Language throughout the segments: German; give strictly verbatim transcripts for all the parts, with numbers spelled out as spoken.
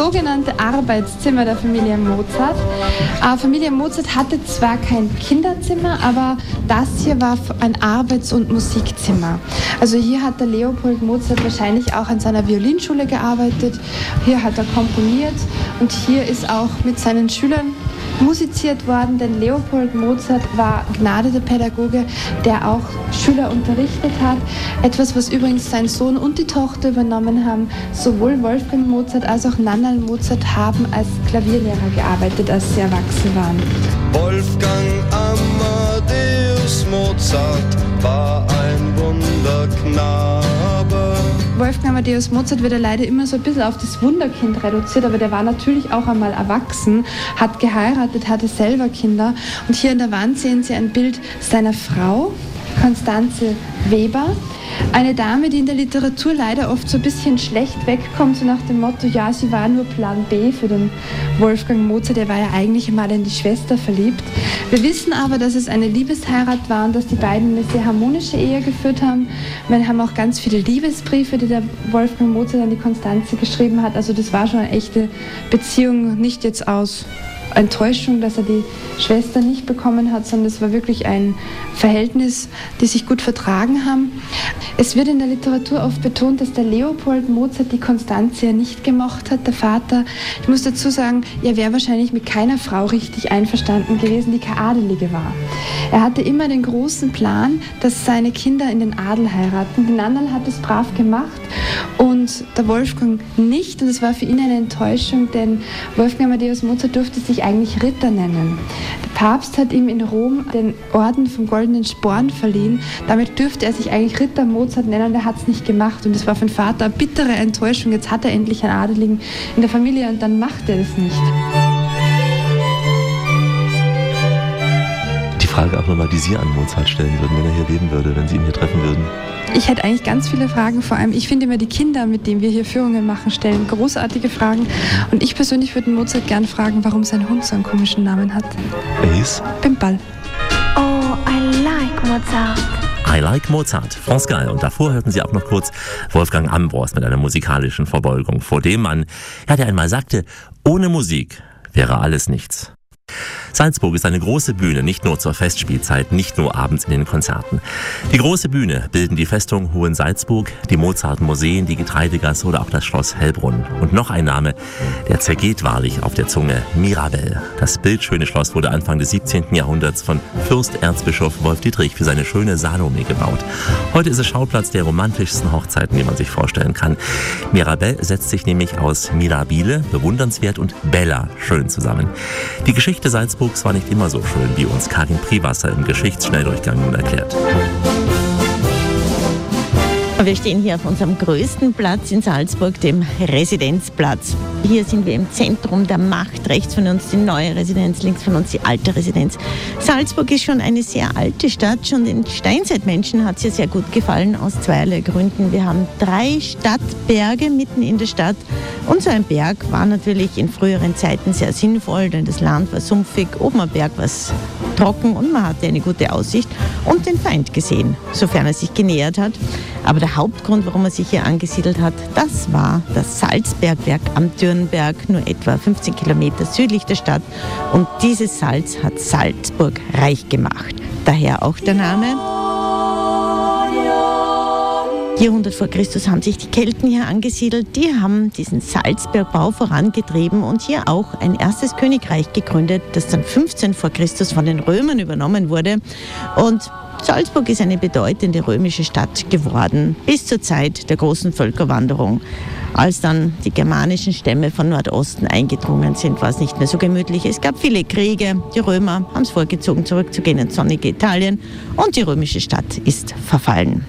sogenannte Arbeitszimmer der Familie Mozart. Äh, Familie Mozart hatte zwar kein Kinderzimmer, aber das hier war ein Arbeits- und Musikzimmer. Also hier hat der Leopold Mozart wahrscheinlich auch an seiner Violinschule gearbeitet, hier hat er komponiert und hier ist auch mit seinen Schülern musiziert worden, denn Leopold Mozart war begnadeter Pädagoge, der auch Schüler unterrichtet hat. Etwas, was übrigens sein Sohn und die Tochter übernommen haben. Sowohl Wolfgang Mozart als auch Nannerl Mozart haben als Klavierlehrer gearbeitet, als sie erwachsen waren. Wolfgang Amadeus Mozart war ein Wunderknabe. Wolfgang Amadeus Mozart wird ja leider immer so ein bisschen auf das Wunderkind reduziert, aber der war natürlich auch einmal erwachsen, hat geheiratet, hatte selber Kinder. Und hier an der Wand sehen Sie ein Bild seiner Frau, Constanze Weber. Eine Dame, die in der Literatur leider oft so ein bisschen schlecht wegkommt, so nach dem Motto, ja, sie war nur Plan B für den Wolfgang Mozart, der war ja eigentlich mal in die Schwester verliebt. Wir wissen aber, dass es eine Liebesheirat war und dass die beiden eine sehr harmonische Ehe geführt haben. Wir haben auch ganz viele Liebesbriefe, die der Wolfgang Mozart an die Constanze geschrieben hat. Also das war schon eine echte Beziehung, nicht jetzt aus Enttäuschung, dass er die Schwester nicht bekommen hat, sondern es war wirklich ein Verhältnis, die sich gut vertragen haben. Es wird in der Literatur oft betont, dass der Leopold Mozart die Constanze nicht gemocht hat, der Vater. Ich muss dazu sagen, er wäre wahrscheinlich mit keiner Frau richtig einverstanden gewesen, die keine Adelige war. Er hatte immer den großen Plan, dass seine Kinder in den Adel heiraten. Die Nannerl hat es brav gemacht und der Wolfgang nicht. Und es war für ihn eine Enttäuschung, denn Wolfgang Amadeus Mozart durfte sich eigentlich Ritter nennen. Der Papst hat ihm in Rom den Orden vom Goldenen Sporn verliehen. Damit dürfte er sich eigentlich Ritter Mozart nennen, der hat es nicht gemacht. Und es war für den Vater eine bittere Enttäuschung. Jetzt hat er endlich einen Adeligen in der Familie und dann macht er es nicht. Die Frage auch nochmal, die Sie an Mozart stellen würden, wenn er hier leben würde, wenn Sie ihn hier treffen würden. Ich hätte eigentlich ganz viele Fragen, vor allem ich finde immer die Kinder, mit denen wir hier Führungen machen, stellen großartige Fragen. Und ich persönlich würde Mozart gern fragen, warum sein Hund so einen komischen Namen hat. Er hieß? Bimbal. Oh, I like Mozart. I like Mozart, France Gall. Und davor hörten Sie auch noch kurz Wolfgang Ambros mit einer musikalischen Verbeugung vor dem Mann, ja, der einmal sagte, ohne Musik wäre alles nichts. Salzburg ist eine große Bühne, nicht nur zur Festspielzeit, nicht nur abends in den Konzerten. Die große Bühne bilden die Festung Hohensalzburg, die Mozart-Museen, die Getreidegasse oder auch das Schloss Hellbrunn. Und noch ein Name, der zergeht wahrlich auf der Zunge, Mirabell. Das bildschöne Schloss wurde Anfang des siebzehnten Jahrhunderts von Fürsterzbischof Wolf Dietrich für seine schöne Salome gebaut. Heute ist es Schauplatz der romantischsten Hochzeiten, die man sich vorstellen kann. Mirabell setzt sich nämlich aus Mirabile, bewundernswert, und Bella, schön zusammen. Die Geschichte Salzburgs war nicht immer so schön, wie uns Karin Priwasser im Geschichtsschnelldurchgang nun erklärt. Wir stehen hier auf unserem größten Platz in Salzburg, dem Residenzplatz. Hier sind wir im Zentrum der Macht. Rechts von uns die neue Residenz, links von uns die alte Residenz. Salzburg ist schon eine sehr alte Stadt. Schon den Steinzeitmenschen hat es hier sehr gut gefallen, aus zweierlei Gründen. Wir haben drei Stadtberge mitten in der Stadt. Und so ein Berg war natürlich in früheren Zeiten sehr sinnvoll, denn das Land war sumpfig, oben am Berg war es trocken und man hatte eine gute Aussicht und den Feind gesehen, sofern er sich genähert hat. Aber der Hauptgrund, warum er sich hier angesiedelt hat, das war das Salzbergwerk am Dürnberg, nur etwa fünfzehn Kilometer südlich der Stadt. Und dieses Salz hat Salzburg reich gemacht. Daher auch der Name. vierhundert vor Christus haben sich die Kelten hier angesiedelt. Die haben diesen Salzbergbau vorangetrieben und hier auch ein erstes Königreich gegründet, das dann fünfzehn vor Christus von den Römern übernommen wurde. Und Salzburg ist eine bedeutende römische Stadt geworden, bis zur Zeit der großen Völkerwanderung. Als dann die germanischen Stämme von Nordosten eingedrungen sind, war es nicht mehr so gemütlich. Es gab viele Kriege. Die Römer haben es vorgezogen, zurückzugehen ins sonnige Italien. Und die römische Stadt ist verfallen.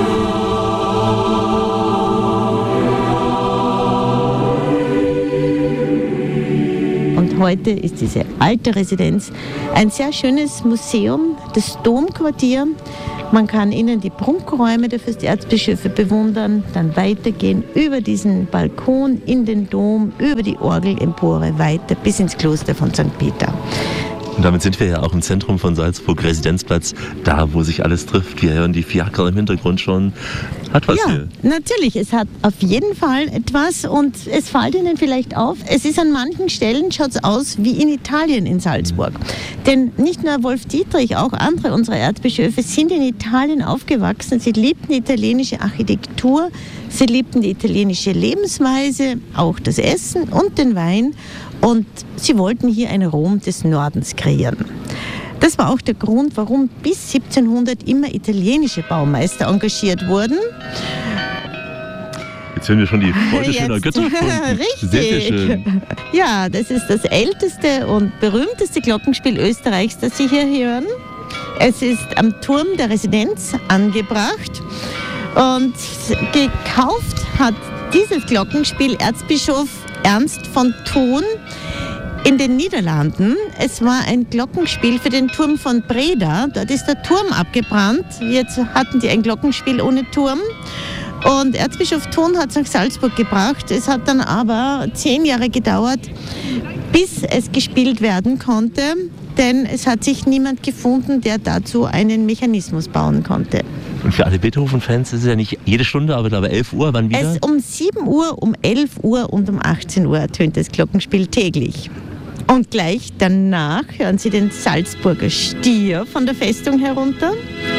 Heute ist diese alte Residenz ein sehr schönes Museum, das Domquartier. Man kann innen die Prunkräume der Fürsterzbischöfe bewundern, dann weitergehen über diesen Balkon in den Dom, über die Orgelempore weiter bis ins Kloster von Sankt Peter. Und damit sind wir ja auch im Zentrum von Salzburg, Residenzplatz, da wo sich alles trifft. Wir hören die Fiaker im Hintergrund schon. Hat was ja, hier. Natürlich, es hat auf jeden Fall etwas und es fällt Ihnen vielleicht auf, es ist an manchen Stellen, schaut es aus wie in Italien in Salzburg. Mhm. Denn nicht nur Wolf Dietrich, auch andere unserer Erzbischöfe sind in Italien aufgewachsen. Sie liebten die italienische Architektur, sie liebten die italienische Lebensweise, auch das Essen und den Wein. Und sie wollten hier ein Rom des Nordens kreieren. Das war auch der Grund, warum bis siebzehnhundert immer italienische Baumeister engagiert wurden. Jetzt hören wir schon die Freude schöner Götter. Richtig. Sehr, sehr schön. Ja, das ist das älteste und berühmteste Glockenspiel Österreichs, das Sie hier hören. Es ist am Turm der Residenz angebracht und gekauft hat dieses Glockenspiel Erzbischof Ernst von Thun in den Niederlanden. Es war ein Glockenspiel für den Turm von Breda. Dort ist der Turm abgebrannt. Jetzt hatten die ein Glockenspiel ohne Turm. Und Erzbischof Thun hat es nach Salzburg gebracht. Es hat dann aber zehn Jahre gedauert, bis es gespielt werden konnte. Denn es hat sich niemand gefunden, der dazu einen Mechanismus bauen konnte. Und für alle Beethoven-Fans ist es ja nicht jede Stunde, aber glaube elf Uhr. Wann wieder? Es um sieben Uhr, um elf Uhr und um achtzehn Uhr ertönt das Glockenspiel täglich. Und gleich danach hören Sie den Salzburger Stier von der Festung herunter.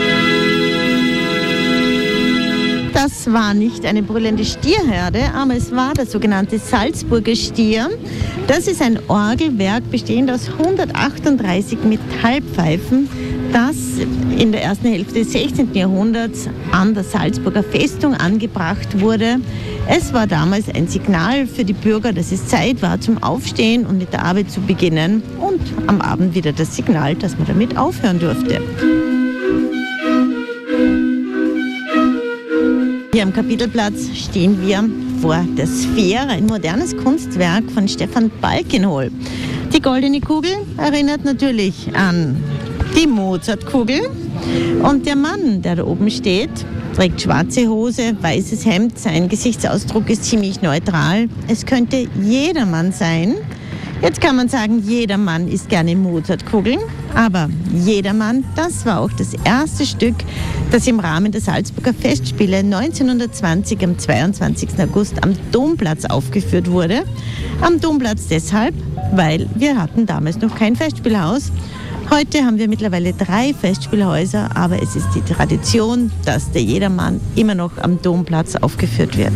Das war nicht eine brüllende Stierherde, aber es war der sogenannte Salzburger Stier. Das ist ein Orgelwerk bestehend aus hundertachtunddreißig Metallpfeifen, das in der ersten Hälfte des sechzehnten Jahrhunderts an der Salzburger Festung angebracht wurde. Es war damals ein Signal für die Bürger, dass es Zeit war zum Aufstehen und mit der Arbeit zu beginnen und am Abend wieder das Signal, dass man damit aufhören durfte. Hier am Kapitelplatz stehen wir vor der Sphäre, ein modernes Kunstwerk von Stefan Balkenhol. Die goldene Kugel erinnert natürlich an die Mozartkugel. Und der Mann, der da oben steht, trägt schwarze Hose, weißes Hemd. Sein Gesichtsausdruck ist ziemlich neutral. Es könnte jedermann sein. Jetzt kann man sagen, jedermann isst gerne Mozartkugeln. Aber jedermann, das war auch das erste Stück, das im Rahmen der Salzburger Festspiele neunzehnhundertzwanzig am zweiundzwanzigsten August am Domplatz aufgeführt wurde. Am Domplatz deshalb, weil wir hatten damals noch kein Festspielhaus. Heute haben wir mittlerweile drei Festspielhäuser, aber es ist die Tradition, dass der Jedermann immer noch am Domplatz aufgeführt wird.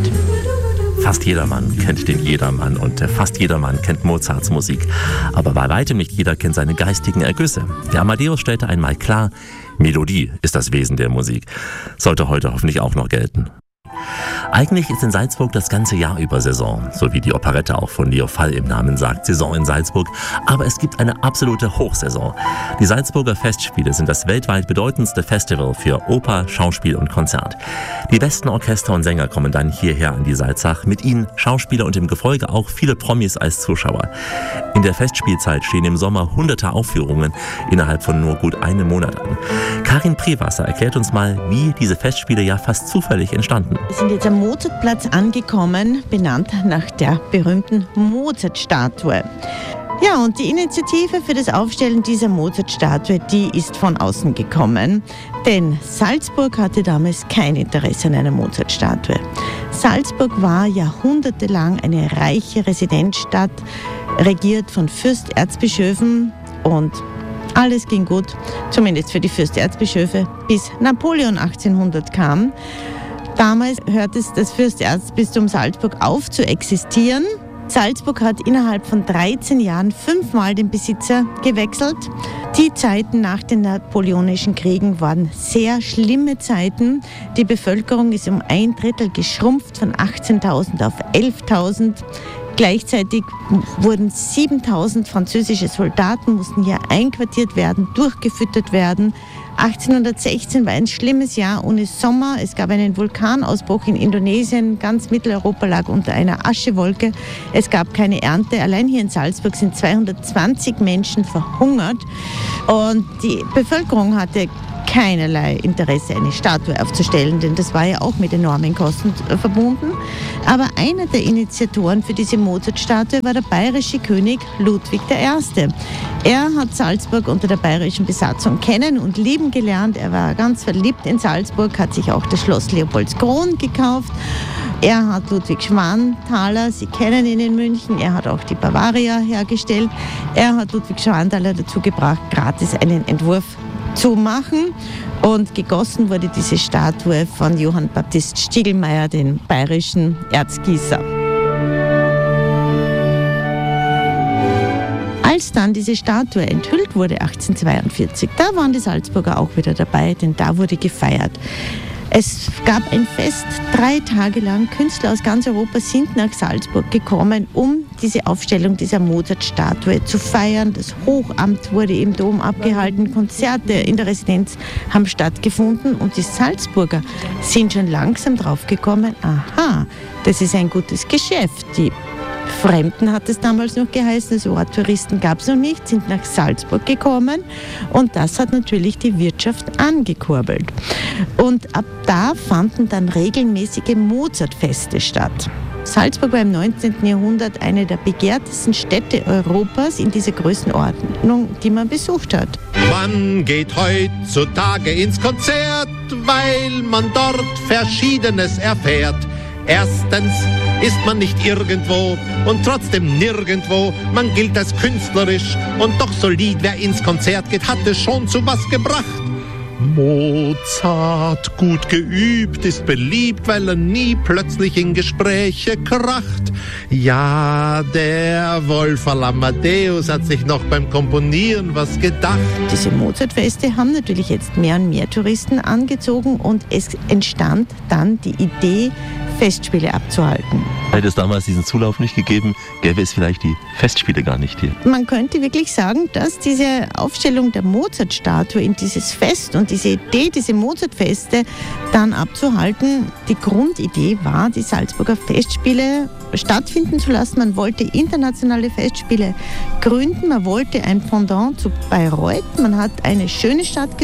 Fast jedermann kennt den Jedermann und fast jedermann kennt Mozarts Musik. Aber bei weitem nicht jeder kennt seine geistigen Ergüsse. Der Amadeus stellte einmal klar, Melodie ist das Wesen der Musik. Sollte heute hoffentlich auch noch gelten. Eigentlich ist in Salzburg das ganze Jahr über Saison, so wie die Operette auch von Leo Fall im Namen sagt, Saison in Salzburg. Aber es gibt eine absolute Hochsaison. Die Salzburger Festspiele sind das weltweit bedeutendste Festival für Oper, Schauspiel und Konzert. Die besten Orchester und Sänger kommen dann hierher an die Salzach, mit ihnen Schauspieler und im Gefolge auch viele Promis als Zuschauer. In der Festspielzeit stehen im Sommer hunderte Aufführungen innerhalb von nur gut einem Monat an. Karin Prewasser erklärt uns mal, wie diese Festspiele ja fast zufällig entstanden. Wir sind jetzt am Mozartplatz angekommen, benannt nach der berühmten Mozart-Statue. Ja, und die Initiative für das Aufstellen dieser Mozart-Statue, die ist von außen gekommen. Denn Salzburg hatte damals kein Interesse an einer Mozart-Statue. Salzburg war jahrhundertelang eine reiche Residenzstadt, regiert von Fürsterzbischöfen, und alles ging gut, zumindest für die Fürsterzbischöfe, bis Napoleon achtzehnhundert kam. Damals hörte es das Fürsterzbistum Salzburg auf zu existieren. Salzburg hat innerhalb von dreizehn Jahren fünfmal den Besitzer gewechselt. Die Zeiten nach den Napoleonischen Kriegen waren sehr schlimme Zeiten. Die Bevölkerung ist um ein Drittel geschrumpft, von achtzehntausend auf elftausend. Gleichzeitig wurden siebentausend französische Soldaten, mussten hier einquartiert werden, durchgefüttert werden. achtzehnhundertsechzehn war ein schlimmes Jahr ohne Sommer. Es gab einen Vulkanausbruch in Indonesien. Ganz Mitteleuropa lag unter einer Aschewolke. Es gab keine Ernte. Allein hier in Salzburg sind zweihundertzwanzig Menschen verhungert. Und die Bevölkerung hatte keinerlei Interesse, eine Statue aufzustellen, denn das war ja auch mit enormen Kosten äh, verbunden. Aber einer der Initiatoren für diese Mozart-Statue war der bayerische König Ludwig der Erste. Er hat Salzburg unter der bayerischen Besatzung kennen und lieben gelernt. Er war ganz verliebt in Salzburg, hat sich auch das Schloss Leopoldskron gekauft. Er hat Ludwig Schwanthaler, Sie kennen ihn in München, er hat auch die Bavaria hergestellt. Er hat Ludwig Schwanthaler dazu gebracht, gratis einen Entwurf zu machen. Und gegossen wurde diese Statue von Johann Baptist Stiegelmeier, den bayerischen Erzgießer. Als dann diese Statue enthüllt wurde, achtzehnhundertzweiundvierzig, da waren die Salzburger auch wieder dabei, denn da wurde gefeiert. Es gab ein Fest, drei Tage lang. Künstler aus ganz Europa sind nach Salzburg gekommen, um diese Aufstellung dieser Mozart-Statue zu feiern. Das Hochamt wurde im Dom abgehalten, Konzerte in der Residenz haben stattgefunden und die Salzburger sind schon langsam draufgekommen, aha, das ist ein gutes Geschäft. Die Fremden hat es damals noch geheißen, also Touristen gab es noch nicht, sind nach Salzburg gekommen und das hat natürlich die Wirtschaft angekurbelt. Und ab da fanden dann regelmäßige Mozartfeste statt. Salzburg war im neunzehnten Jahrhundert eine der begehrtesten Städte Europas in dieser Größenordnung, die man besucht hat. Man geht heutzutage ins Konzert, weil man dort Verschiedenes erfährt. Erstens ist man nicht irgendwo und trotzdem nirgendwo. Man gilt als künstlerisch und doch solid. Wer ins Konzert geht, hat es schon zu was gebracht. Mozart, gut geübt, ist beliebt, weil er nie plötzlich in Gespräche kracht. Ja, der Wolfgang Amadeus hat sich noch beim Komponieren was gedacht. Diese Mozartfeste haben natürlich jetzt mehr und mehr Touristen angezogen und es entstand dann die Idee, Festspiele abzuhalten. Hätte es damals diesen Zulauf nicht gegeben, gäbe es vielleicht die Festspiele gar nicht hier. Man könnte wirklich sagen, dass diese Aufstellung der Mozart-Statue in dieses Fest und diese Idee, diese Mozartfeste dann abzuhalten, die Grundidee war, die Salzburger Festspiele stattfinden zu lassen. Man wollte internationale Festspiele gründen, man wollte ein Pendant zu Bayreuth, man hat eine schöne Stadt gesucht.